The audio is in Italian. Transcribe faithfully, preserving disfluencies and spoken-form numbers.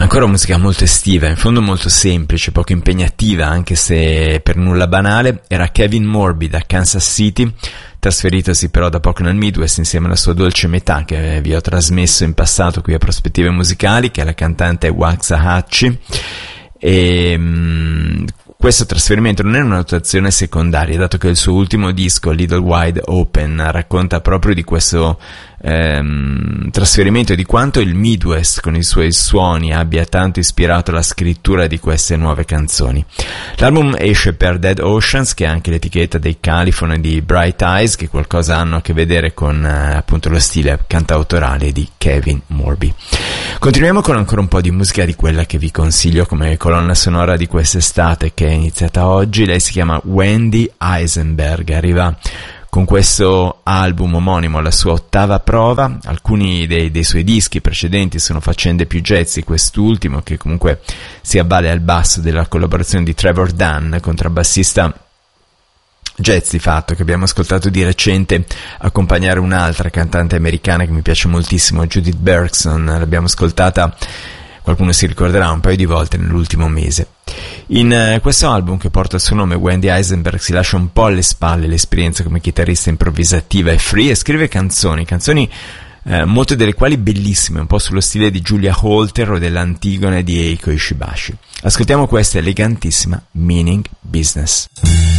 Ancora musica molto estiva, in fondo molto semplice, poco impegnativa, anche se per nulla banale. Era Kevin Morby da Kansas City, trasferitosi però da poco nel Midwest insieme alla sua dolce metà, che vi ho trasmesso in passato qui a Prospettive Musicali, che è la cantante Waxahachie. E mh, questo trasferimento non è una notazione secondaria, dato che il suo ultimo disco, Little Wide Open, racconta proprio di questo ehm, trasferimento e di quanto il Midwest con i suoi suoni abbia tanto ispirato la scrittura di queste nuove canzoni. L'album esce per Dead Oceans, che è anche l'etichetta dei California e di Bright Eyes, che qualcosa hanno a che vedere con eh, appunto lo stile cantautorale di Kevin Morby. Continuiamo con ancora un po' di musica di quella che vi consiglio come colonna sonora di quest'estate, che è iniziata oggi. Lei si chiama Wendy Eisenberg, arriva con questo album omonimo alla sua ottava prova. Alcuni dei, dei suoi dischi precedenti sono faccende più jazzy, quest'ultimo che comunque si avvale al basso della collaborazione di Trevor Dunn, contrabbassista jazz di fatto, che abbiamo ascoltato di recente accompagnare un'altra cantante americana che mi piace moltissimo, Judith Bergson. L'abbiamo ascoltata, qualcuno si ricorderà, un paio di volte nell'ultimo mese. In uh, questo album che porta il suo nome, Wendy Eisenberg si lascia un po' alle spalle l'esperienza come chitarrista improvvisativa e free e scrive canzoni, canzoni eh, molte delle quali bellissime, un po' sullo stile di Julia Holter o dell'Antigone di Eiko Ishibashi. Ascoltiamo questa elegantissima Meaning Business.